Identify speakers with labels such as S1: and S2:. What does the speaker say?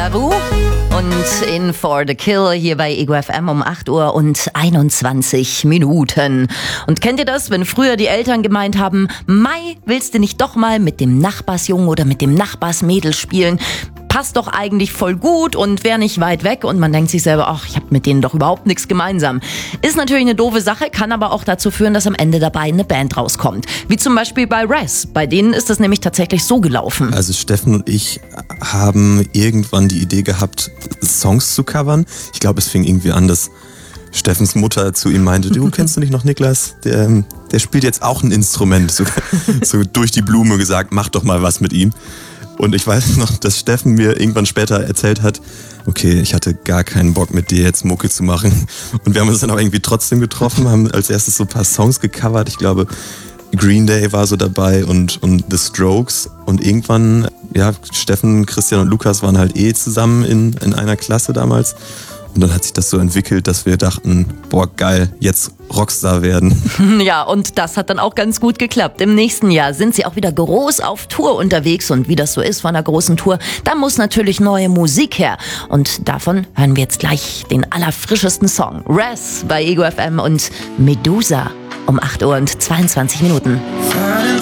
S1: Tabu und In for the Kill hier bei Ego FM um 8 Uhr und 21 Minuten. Und kennt ihr das, wenn früher die Eltern gemeint haben, Mai, willst du nicht doch mal mit dem Nachbarsjungen oder mit dem Nachbarsmädel spielen? Passt doch eigentlich voll gut und wäre nicht weit weg, und man denkt sich selber, ach, ich habe mit denen doch überhaupt nichts gemeinsam. Ist natürlich eine doofe Sache, kann aber auch dazu führen, dass am Ende dabei eine Band rauskommt. Wie zum Beispiel bei Res. Bei denen ist das nämlich tatsächlich so gelaufen.
S2: Also Steffen und ich haben irgendwann die Idee gehabt, Songs zu covern. Ich glaube, es fing irgendwie an, dass Steffens Mutter zu ihm meinte, du, kennst du nicht noch Niklas? Der spielt jetzt auch ein Instrument. So durch die Blume gesagt, mach doch mal was mit ihm. Und ich weiß noch, dass Steffen mir irgendwann später erzählt hat, okay, ich hatte gar keinen Bock mit dir jetzt Mucke zu machen. Und wir haben uns dann aber irgendwie trotzdem getroffen, haben als erstes so ein paar Songs gecovert. Ich glaube, Green Day war so dabei und The Strokes. Und irgendwann, ja, Steffen, Christian und Lukas waren halt zusammen in einer Klasse damals. Und dann hat sich das so entwickelt, dass wir dachten, boah, geil, jetzt Rockstar werden.
S1: Ja, und das hat dann auch ganz gut geklappt. Im nächsten Jahr sind sie auch wieder groß auf Tour unterwegs. Und wie das so ist von einer großen Tour, da muss natürlich neue Musik her. Und davon hören wir jetzt gleich den allerfrischesten Song. Res bei Ego FM und Medusa um 8 Uhr und 22 Minuten.